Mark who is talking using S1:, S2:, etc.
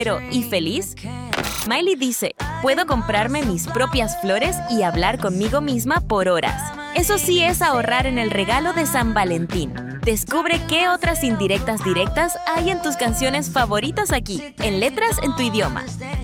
S1: y feliz? Miley dice, puedo comprarme mis propias flores y hablar conmigo misma por horas. Eso sí es ahorrar en el regalo de San Valentín. Descubre qué otras indirectas directas hay en tus canciones favoritas aquí, en Letras en tu idioma.